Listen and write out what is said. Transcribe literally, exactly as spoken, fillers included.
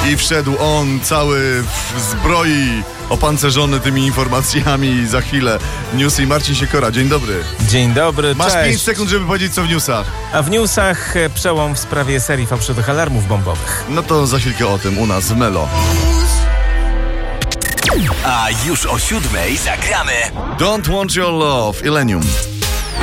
I wszedł on cały w zbroi, opancerzony tymi informacjami. Za chwilę newsy i Marcin Siekora. Dzień dobry. Dzień dobry, Masz cześć. pięć sekund, żeby powiedzieć, co w newsach. A w newsach e, przełom w sprawie serii fałszywych alarmów bombowych. No to za chwilkę o tym u nas w Melo. A już o siódmej zagramy Don't Want Your Love, Illenium.